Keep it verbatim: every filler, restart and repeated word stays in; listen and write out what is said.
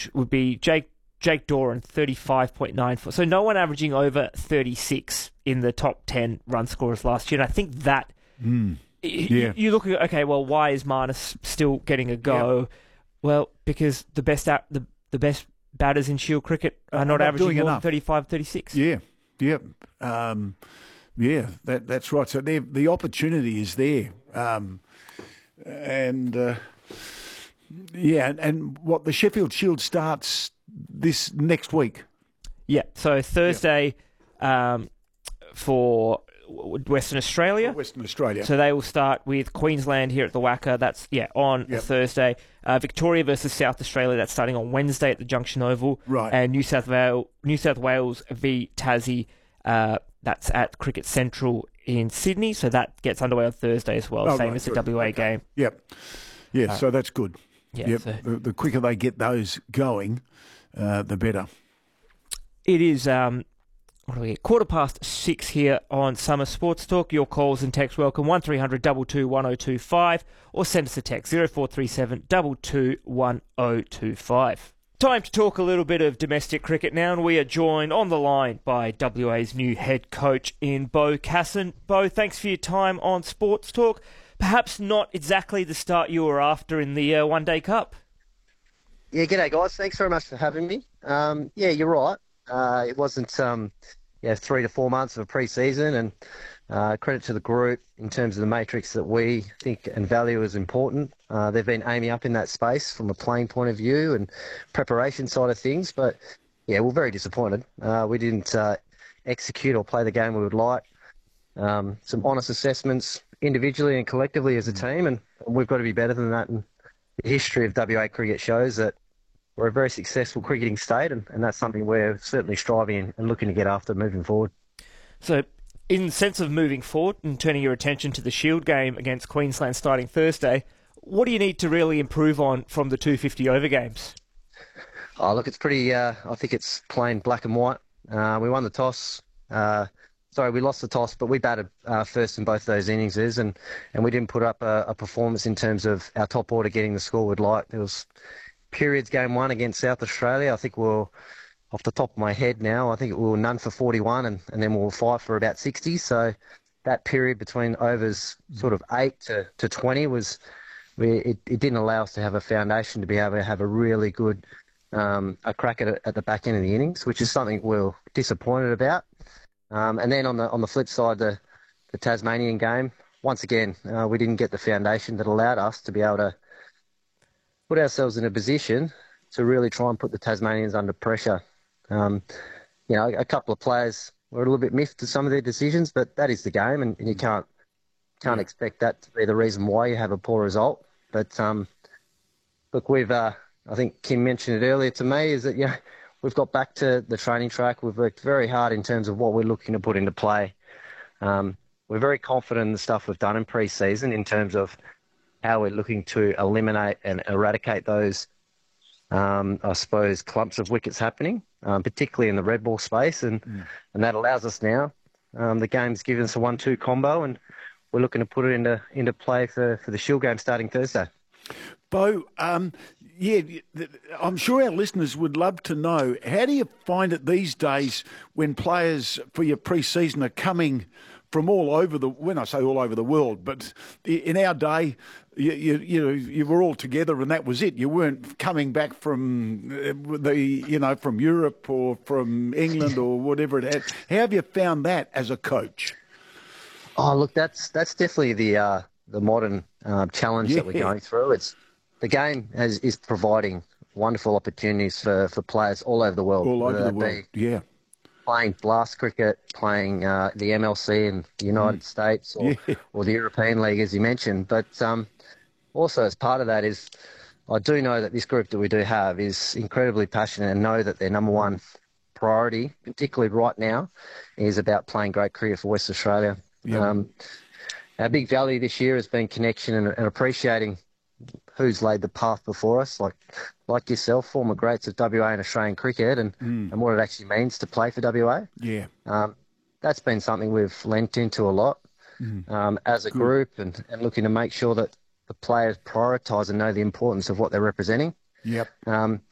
average would be Jake Jake Doran, thirty-five point nine four. So no one averaging over thirty-six in the top ten run scorers last year. And I think that mm. yeah. you, you look at, okay, well, why is Marnus still getting a go? Yep. Well, because the best out, the, the best batters in Shield cricket are not, not averaging more enough. than thirty-five, thirty-six. Yeah, yeah. Um, yeah, that, that's right. So the opportunity is there. Um, and, uh, yeah, and, and what the Sheffield Shield starts this next week. Yeah, so Thursday yeah. um, for Western Australia. Western Australia. So they will start with Queensland here at the Wacker. That's yeah on yep. Thursday. Uh, Victoria versus South Australia. That's starting on Wednesday at the Junction Oval. Right. And New South Wales, New South Wales v Tassie. Uh, that's at Cricket Central in Sydney. So that gets underway on Thursday as well. Oh, same right, as the good. W A okay. game. Yep. Yeah. Uh, so that's good. Yeah. Yep. So the, the quicker they get those going, uh, the better. It is. Um, What do we get? Quarter past six here on Summer Sports Talk. Your calls and texts welcome. one three hundred two two one oh two five or send us a text zero four three seven two two one oh two five. Time to talk a little bit of domestic cricket now, and we are joined on the line by W A's new head coach in Bo Casson. Bo, thanks for your time on Sports Talk. Perhaps not exactly the start you were after in the uh, One Day Cup. Yeah, g'day guys. Thanks very much for having me. Um, yeah, you're right. Uh, it wasn't... Um, Yeah, three to four months of a pre-season, and uh, credit to the group in terms of the matrix that we think and value is important. Uh, they've been aiming up in that space from a playing point of view and preparation side of things, but yeah, we're very disappointed. Uh, we didn't uh, execute or play the game we would like. Um, some honest assessments individually and collectively as a team, and we've got to be better than that. And the history of W A cricket shows that we're a very successful cricketing state, and, and that's something we're certainly striving and looking to get after moving forward. So, in the sense of moving forward and turning your attention to the Shield game against Queensland starting Thursday, what do you need to really improve on from the two fifty over games? Oh, look, it's pretty, uh, I think it's plain black and white. Uh, we won the toss. Uh, sorry, we lost the toss, but we batted uh, first in both those innings, and, and we didn't put up a, a performance in terms of our top order getting the score we'd like. There was periods game one against South Australia. I think we're, off the top of my head now, I think we were none for forty-one, and, and then we were five for about sixty. So that period between overs sort of eight to, to twenty was, we, it, it didn't allow us to have a foundation to be able to have a really good um, a crack at it at the back end of the innings, which is something we're disappointed about. Um, and then on the on the flip side, the, the Tasmanian game, once again, uh, we didn't get the foundation that allowed us to be able to put ourselves in a position to really try and put the Tasmanians under pressure. Um, you know, a couple of players were a little bit miffed to some of their decisions, but that is the game, and, and you can't can't yeah. expect that to be the reason why you have a poor result. But um, look, we've uh, I think Kim mentioned it earlier to me, is that yeah, we've got back to the training track. We've worked very hard in terms of what we're looking to put into play. Um, we're very confident in the stuff we've done in pre-season in terms of how we're looking to eliminate and eradicate those, um, I suppose, clumps of wickets happening, um, particularly in the red ball space. And, mm. and that allows us now. Um, the game's given us a one two combo, and we're looking to put it into into play for, for the Shield game starting Thursday. Bo, um, yeah, I'm sure our listeners would love to know, how do you find it these days when players for your pre-season are coming from all over the, when I say all over the world, but in our day, you, you, you know, you were all together and that was it. You weren't coming back from the, you know, from Europe or from England or whatever it had. How have you found that as a coach? Oh, look, that's that's definitely the uh, the modern uh, challenge yeah. that we're going through. It's the game has, is providing wonderful opportunities for, for players all over the world. All over the world, yeah. Playing blast cricket, playing uh, the M L C in the United mm. States or, yeah. or the European League, as you mentioned. But um, also as part of that is, I do know that this group that we do have is incredibly passionate and know that their number one priority, particularly right now, is about playing great cricket for West Australia. Yep. Um, our big value this year has been connection and, and appreciating who's laid the path before us, like like yourself, former greats of W A and Australian cricket, and, mm. and what it actually means to play for W A. Yeah, um, that's been something we've lent into a lot mm. um, as a Good. group, and, and looking to make sure that the players prioritise and know the importance of what they're representing. Yep. Um,